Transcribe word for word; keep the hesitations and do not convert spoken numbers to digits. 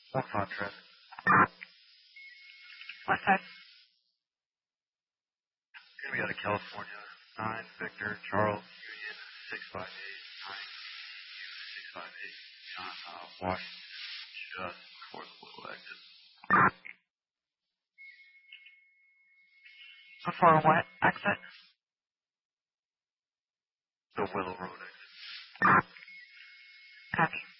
One five traffic. What side? Gonna be out of California. Nine Victor Charles Union six five eight nine six five eight John uh, Washington just before the little exit. Before what exit? The Willow Road exit. Copy.